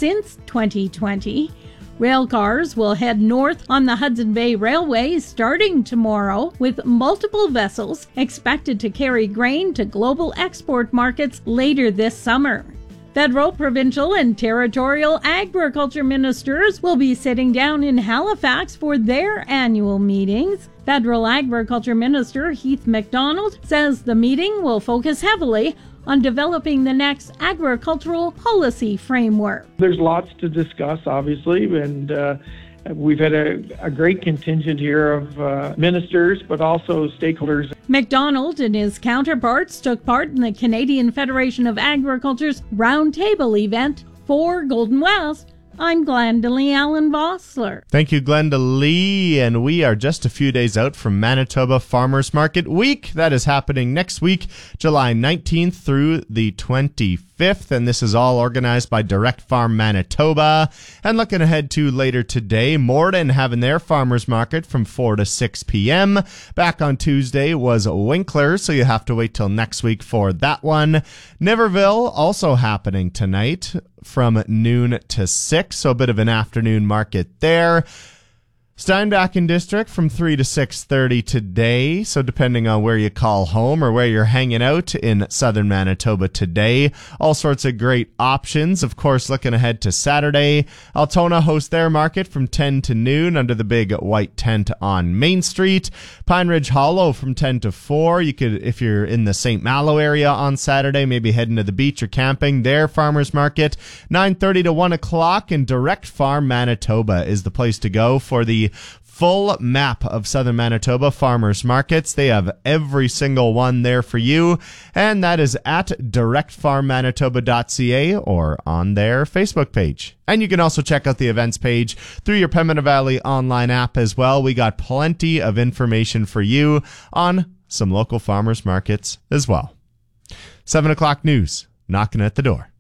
since 2020. Rail cars will head north on the Hudson Bay Railway starting tomorrow, with multiple vessels expected to carry grain to global export markets later this summer. Federal, provincial, and territorial agriculture ministers will be sitting down in Halifax for their annual meetings. Federal Agriculture Minister Heath MacDonald says the meeting will focus heavily on developing the next agricultural policy framework. There's lots to discuss, obviously, and we've had a great contingent here of ministers, but also stakeholders. MacDonald and his counterparts took part in the Canadian Federation of Agriculture's Roundtable event for Golden West. I'm Glenda Lee Allen Vossler. Thank you, Glenda Lee. And we are just a few days out from Manitoba Farmers Market Week. That is happening next week, July 19th through the 25th. And this is all organized by Direct Farm Manitoba. And looking ahead to later today, Morden having their farmers market from 4 to 6 p.m. Back on Tuesday was Winkler, so you have to wait till next week for that one. Niverville also happening tonight from noon to 6, so a bit of an afternoon market there. Steinbach District from 3 to 6:30 today, so depending on where you call home or where you're hanging out in southern Manitoba today, all sorts of great options. Of course, looking ahead to Saturday, Altona hosts their market from 10 to noon under the big white tent on Main Street. Pine Ridge Hollow from 10 to 4. You could, if you're in the St. Malo area on Saturday, maybe heading to the beach or camping, their farmers market 9:30 to 1 o'clock, and Direct Farm Manitoba is the place to go for the full map of southern Manitoba farmers markets. They have every single one there for you, and that is at directfarmmanitoba.ca or on their Facebook page. And you can also check out the events page through your Pembina Valley online app as well. We got plenty of information for you on some local farmers markets as well. 7 o'clock news knocking at the door.